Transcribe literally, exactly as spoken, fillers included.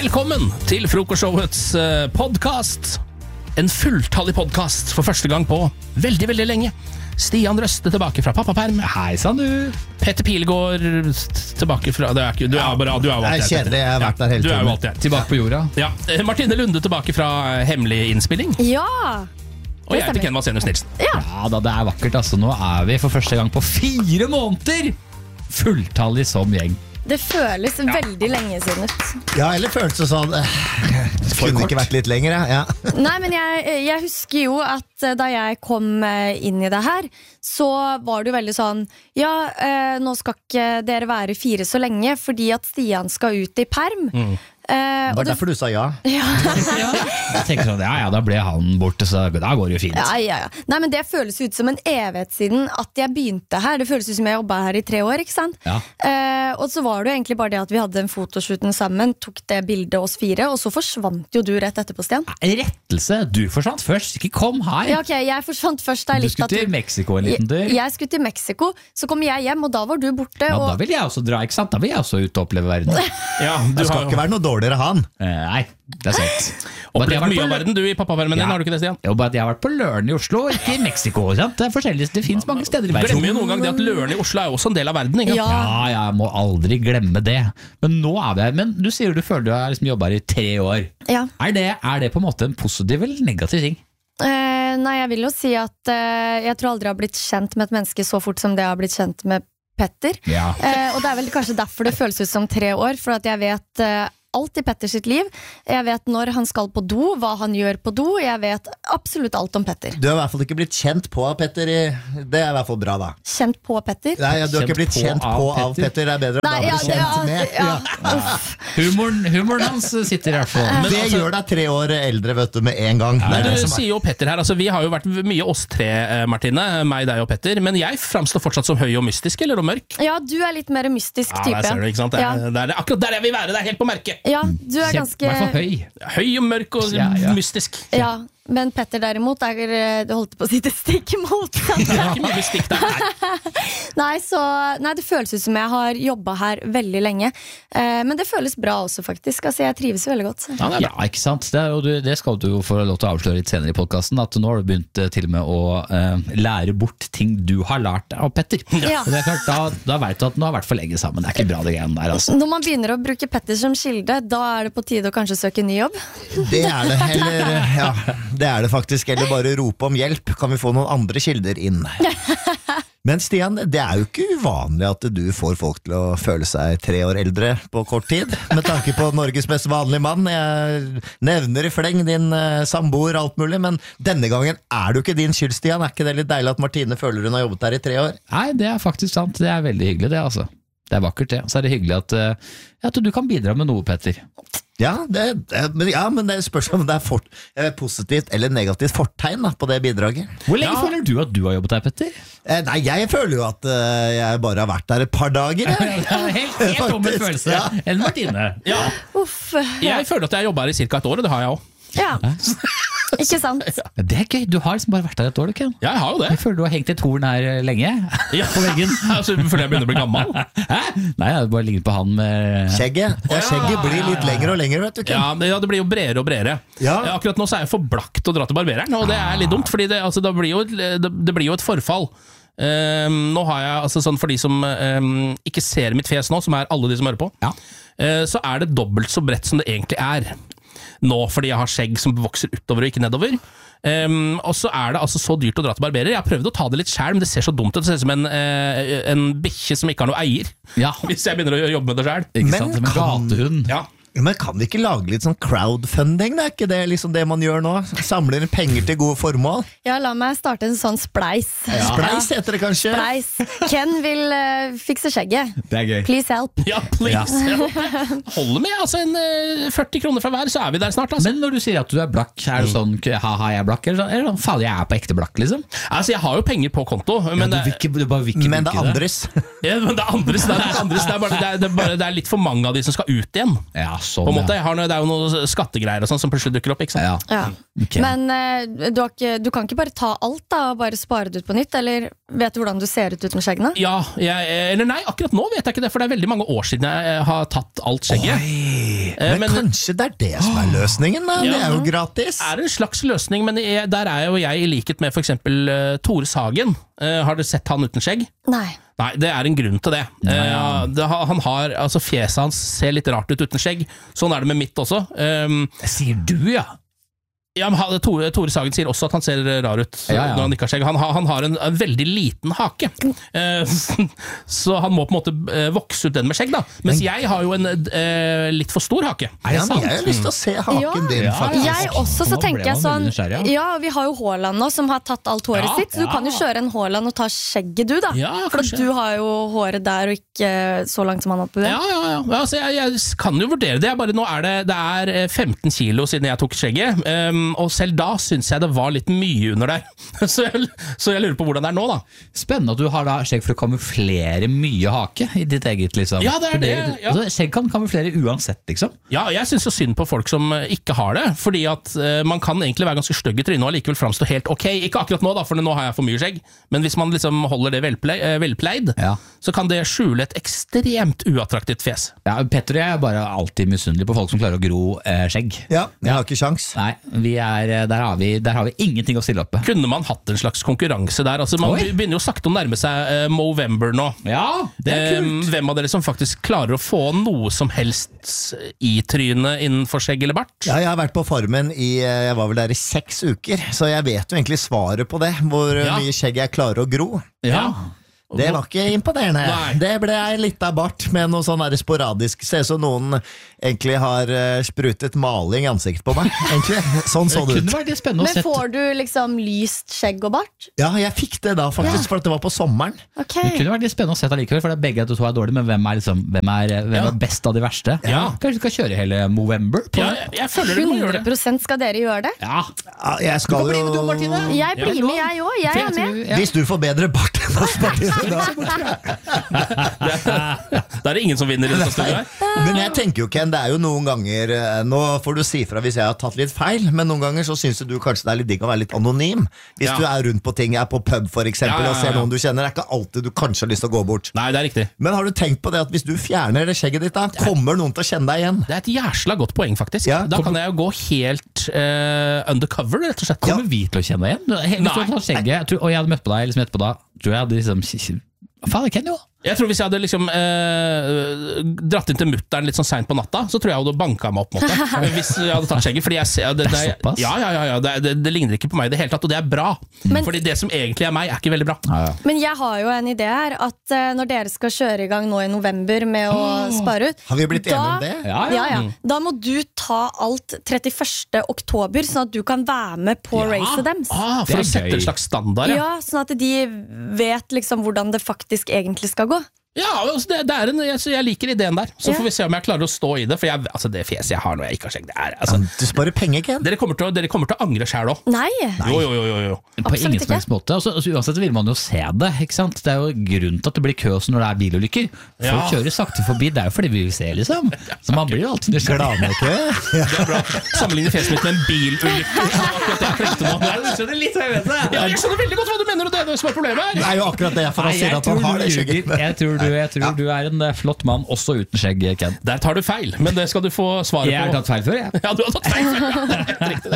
Velkommen til Frokostshowets uh, podcast. En fulltallig podcast for første gang på veldig, veldig lenge. Stian Røste tilbake fra pappaperm. Hei sann du. Petter Pilgaard tilbake fra... Det er ikke, du er bare... Du er jo alltid her. Kjedelig, jeg har vært der hele tiden. Du er jo alltid her. Tilbake på jorda. Ja. Martine Lunde tilbake fra hemmelig innspilling. Ja. Og jeg heter Ken Vasenius Nilsen. Ja. Ja da, det er vakkert altså. Nå er vi for første gang på fire måneder fulltallig som gjeng. Det føles ja. veldig lenge siden ut. Ja, eller føles det sånn Det kunne ikke vært litt lenger, ja. Nei, men jeg, jeg husker jo at da jeg kom inn i det her, så var det jo veldig sånn Ja, eh, nå skal ikke dere være fire så lenge, fordi at Stian skal ut i perm. Mm. Eh, det var derfor du sa ja. Ja. Ja. Jeg tenker sånn, ja, ja, da ble han borte, så da går det jo fint. Ja, ja, ja. Nei, men det føles ut som en evighet siden at jeg begynte her. Det føles ut som jeg jobbet her i tre år, ikke sant? Ja. Eh, og så var det jo egentlig bare det at vi hadde en fotoshooten sammen, tok det bildet oss fire, og så forsvant jo du rett etterpå, Stian. Rettelse, du forsvant først, ikke kom her. Ja, ok, jeg forsvant først. Du skulle til du... Mexico en liten tur. Jeg, jeg skulle til Mexico, så kom jeg hjem, og da var du borte. Ja, og... da vil jeg også dra, ikke sant? Da vil jeg også ut og oppleve verden. Ja, det skal ikke være noe dårligere han. Nei, det er sant. Opplevd mye av verden du i pappapermen din, ja. Har du ikke det, Stian? Jo, bare at jeg har vært på Løren i Oslo, ikke i Mexico, sant? Det er forskjellig, det finnes mange steder i verden. Glemmer jo noen gang det at Løren i Oslo er jo også en del av verden, ikke? Ja. Ja, jeg må aldri glemme det. Men nå er vi her, men du sier du føler du har liksom jobbet her i tre år. Ja. Er det, er det på en måte en positiv eller negativ ting? Eh, nei, jeg vil jo si at eh, jeg tror aldri jeg har blitt kjent med et menneske så fort som det jeg har blitt kjent med Petter. Ja. Eh, og det er vel kanskje derfor det føles ut som tre år, for at jeg vet eh, alt i Petter sitt liv. Jeg vet når han skal på do, hva han gjør på do. Jeg vet absolutt alt om Petter. Du har i hvert fall ikke blitt kjent på av Petter i... Det er i hvert fall bra da. Kjent på Petter? Nei, ja, du har ikke blitt kjent på, på av Petter. Petter. Det er bedre. Nei, da ja, blir kjent ja, med. Ja, ja. Humoren, humoren hans sitter i hvert fall. Men det altså, gjør deg tre år eldre, vet du, med en gang. Ja, du sier jo Petter her, altså vi har jo vært mye oss tre, Martine, meg, deg og Petter, men jeg fremstår fortsatt som høy og mystisk, eller og mørk? Ja, du er litt mer mystisk ja, type. Der ser du, ikke sant? Det er, ja. det er, akkurat der jeg vil være, det er helt på merket. Ja, du er ganske... høy. Høy og mørk og ja, ja. mystisk. Ja, men Petter derimot er, du holdt på å si det stikk mot. Det er ikke mye stikk der. Nei, så, nei, det føles ut som jeg har jobbet her veldig lenge. Eh, men det føles bra også, faktisk. Altså, jeg trives veldig godt. Ja, ja, ikke sant? Det, er, du, det skal du jo få lov til å avsløre litt senere i podcasten, at nå har du begynt til og med å uh, lære bort ting du har lært av Petter. Ja. Det er klart, da, da vet du at nå har vært for lenge sammen. Det er ikke bra det greiene der, altså. Når man begynner å bruke Petter som kilde, da er det på tide å kanskje søke ny jobb. Det er det, eller ja, det er det faktisk. Eller bare rope om hjelp. Kan vi få noen andre kilder inn? Men Stian, det er jo ikke uvanlig at du får folk til å føle seg tre år eldre på kort tid, med tanke på Norges mest vanlige mann. Jeg nevner i fleng din uh, samboer og alt mulig, men denne gangen er du ikke din skyld, Stian. Er ikke det litt deilig at Martine føler hun har jobbet her i tre år? Nei, det er faktisk sant. Det er veldig hyggelig det, altså. Det er vakkert det. Så er det hyggelig at, uh, at du kan bidra med noe, Petter. Ja, det, det, men, ja, men det spørs om det er fort, eh, positivt eller negativt fortegn da, på det bidraget. Hvor lenge ja. føler du at du har jobbet her, Petter? Eh, nei, jeg føler jo at eh, jeg bare har vært der et par dager. helt helt om en følelse. Ja. Enn Martine. Ja. Uff, ja. Jeg føler at jeg har jobbet her i cirka et år, og det har jeg også. Ja, ikke sant? Det er gøy, du har liksom bare vært der et år, du, Ken. Ja, jeg har jo det. Jeg føler du har hengt et horn her lenge ja. på veggen. Altså, føler jeg begynner å bli gammel. Hæ? Nei, jeg har bare ligget på han med Skjegget. Ja, skjegget blir litt lengre og lengre, vet du, Ken. Ja, det, ja, det blir jo bredere og bredere. Ja. Akkurat nå så er jeg for blakt å dra til barbereren, og det er litt dumt, fordi det, altså, det, blir, jo, det, det blir jo et forfall. Um, nå har jeg, altså sånn for de som um, ikke ser mitt fjes nå, som er alle de som hører på, ja. uh, så er det dobbelt så bredt som det egentlig er. Nå, fordi jeg har skjegg som vokser utover og ikke nedover. Um, og så er det altså så dyrt å dra til barberer. Jeg har prøvd å ta det litt selv, men det ser så dumt ut. Det ser ut som en, uh, en bikkje som ikke har noe eier. Ja. Hvis jeg begynner å jobbe med det selv. Ikke Men sant, med kan- gatehund. Ja. Men kan vi ikke lage litt sånn crowdfunding? Det er ikke det liksom det man gjør nå? Samler inn penger til gode formål? Ja, la meg starte en sånn spleis. Ja. Spleis heter det kanskje? Spleis. Ken vil uh, fikse skjegget. Det er gøy. Please help. Ja, please. Ja. Holder med altså en uh, førti kroner fra hver, så er vi der snart. Altså. Men når du sier at du er blakk, er det sånn ha-ha, jeg er blakk? Eller sånn, eller sånn, faen, jeg er på ekte blakk, liksom? Altså, jeg har jo penger på konto, men, Ja, du vil ikke, du bare vil ikke Men det bruke er andres. ja, men det er andres. Det er, andres det, er bare, det, er, det, er bare, det er litt for mange av de som skal ut igjen. Ja, sånn, På en måte, ja. jeg har, noe- Det er jo noen skattegreier og sånn som plutselig dukker opp. Ikke sant? Ja. Ja. Ok. Men uh, du, har ikke, du kan ikke bare ta alt da og bare spare det ut på nytt, eller vet du hvordan du ser ut uten skjeggene? Ja, jeg, eller nei, akkurat nå vet jeg ikke det, for det er veldig mange år siden jeg har tatt alt skjegget. Oi. Eh, Men, kanskje det er det som er løsningen, da? Ja. Det er jo gratis. er en slags løsning, men jeg, der er jo jeg i likhet med for eksempel uh, Tore Sagen. Uh, har dere sett han uten skjegg? Nei. Nei, det er en grunn til det. Uh, det ha- han har, altså Fjeset hans ser litt rart ut uten skjegg. Sånn er det med mitt også. Um, Sier du, ja? ja, men han- Tore, Tore Sagen sier også at han ser rar ut Ja, ja. når han ikke har skjegg. Han, har- han har en, en veldig liten hake, uh, så han må på en måte uh, vokse ut den med skjegg, da. Mens jeg har jo en uh, litt for stor hake. Er det Ja, men sant? jeg har lyst til å se haken Ja. din, Ja, faktisk. Jeg også, så Nå ble tenker jeg man sånn veldig nysgjerrig, Ja, vi har jo Haaland nå, som har tatt alt håret Ja, sitt. Så du ja. kan jo kjøre en Haaland og ta skjegget, du, da. Ja, For at kanskje. du har jo håret der, og ikke så langt som han har på det. Ja, ja, ja. Ja, altså, jeg, jeg kan jo vurdere det. Jeg bare, nå er det, det er eh, femten kilo siden jeg tok skjegget, um, og selv da syns jeg det var litt mye under der. så, jeg, så jeg lurer på hvordan det er nå, da. Spennende at du har da skjegg for å kamuflere mye hake i ditt eget, liksom. Ja, det er For det, ja. altså, skjegg kan kamuflere uansett, liksom. Ja, jeg syns så synd på folk som eh, ikke har det, fordi at eh, man kan egentlig være ganske stygg i trynet og likevel framstå helt ok. Ikke akkurat nå, da, for nå har jeg for mye skjegg, men hvis man liksom holder det velpleid, eh, velpleid Ja. så kan det skjule et ekstremt uattraktivt fjes. Ja, Petter og jeg er bare alltid misunnelige på folk som klarer å gro eh, skjegg. Ja, jeg har ikke sjans. Nei, vi er, eh, der, har vi, der har vi ingenting å stille opp med. Kunne man hatt en slags konkurranse der? Altså, man Oi. begynner jo sakte å nærme seg eh, Movember nå. Ja, det er kult. Eh, Hvem av dere som faktisk klarer å få noe som helst i trynet innenfor skjegg eller bart? Ja, jeg har vært på Farmen i eh, jeg var vel der i seks uker, så jeg vet jo egentlig svaret på det. Hvor eh, Ja. mye skjegg jeg klarer å gro. Ja. Det var ikke imponerende. Nei. Det ble ei lita bart med noe sånn der sporadisk. Ser ut som noen egentlig har eh, sprutet maling i ansiktet på meg. Egentlig. Sånn så Det det kunne ut. vært litt spennende å Men sette. får du liksom lyst skjegg og bart? Ja, jeg fikk det da, faktisk, for at det var på sommeren. Ok. Det kunne vært litt spennende å sette allikevel, for det er begge at du to er dårlige, men hvem er, liksom, hvem er, hvem Ja. er best av de verste? Ja. Kanskje du skal kjøre hele Movember? På Ja, det? jeg, jeg føler dere må gjøre det. hundre prosent skal dere gjøre det? Ja. Ja, jeg skal bli med du, jo Martine. Jeg blir med, jeg òg. Jeg er med. Ja. Hvis du får bedre bart enn oss, Martine, da. Da er det ingen som vinner i dette studioet her. Men jeg tenker jo, Ken, det er jo noen ganger eh, nå får du si fra hvis jeg har tatt litt feil, men noen ganger så syns du kanskje det er litt digg å være litt anonym. Hvis Ja. du er rundt på ting, er på pub for eksempel, Ja, ja, ja, og ser ja. noen du kjenner, det er ikke alltid du kanskje har lyst til å gå bort. Nei, det er riktig. Men har du tenkt på det at hvis du fjerner det skjegget ditt, da kommer noen til å kjenne deg igjen? Det er et jæsla godt poeng, faktisk. Ja, da kom- kan jeg jo gå helt eh, undercover, rett og slett. Kommer vi til å kjenne deg igjen? Hvis du Nei. hadde tatt skjegget, jeg tror- og jeg hadde møtt på deg, eller som etterpå da, tror jeg hadde liksom Faen, det kan jo. Jeg tror Hvis jeg hadde liksom eh, dratt inn til mutteren litt sånn seint på natta, så tror jeg hun hadde banka meg opp. Måte. Hvis jeg hadde tatt skjegget. Fordi jeg ser, det, Det er det, såpass? ja, ja, ja, ja, det, det, det ligner ikke på meg i det hele tatt, og det er bra. Men- Fordi det som egentlig er meg, er ikke veldig bra. Ja, ja. Men jeg har jo en idé her, at eh, når dere skal kjøre i gang nå i november med å spare ut Har vi blitt enige om da- det? Ja, Ja, ja. ja. Da må du ta alt trettiførste oktober, sånn at du kan være med på Ja. racet deres. Ah, Det for er å sette gøy. en slags standard, ja. Ja, sånn at de vet liksom hvordan det faktisk egentlig skal gå. Ja, altså det, det er en, jeg, så jeg liker ideen der. Så Ja. får vi se om jeg klarer å stå i det. For jeg, altså det fjeset jeg har når jeg ikke har skjegg, det er altså, Du sparer penger, Ken. dere, kommer til å, dere kommer til å angre sjæl òg. Nei! Jo, jo, jo, jo, jo. På Absolutt ingen som ikke. helst måte. Altså, altså, uansett vil man jo se det. Ikke sant? Det er jo grunnen til at det blir kø også når det er bilulykker. Folk Ja. kjører sakte forbi, det er jo fordi vi vil se, liksom. Så man blir jo alltid nysgjerrig. Gladmekø. Det er bra. Sammenligne fjeset mitt med en bilulykke. Akkurat det jeg klekte nå. skjønner litt hva jeg vet det. Ja, jeg skjønner veldig godt hva du mener, og det er det som er problemet her. Det er jo akkurat det, for han Nei, sier jeg at han tror har du det skjegget. ljuger. Jeg tror du, jeg tror du er en eh, flott mann, også uten skjegg, Ken. Der tar du feil, men det skal du få svaret Jeg har på. tatt feil før, jeg. Ja, du har tatt feil. Ja, helt riktig.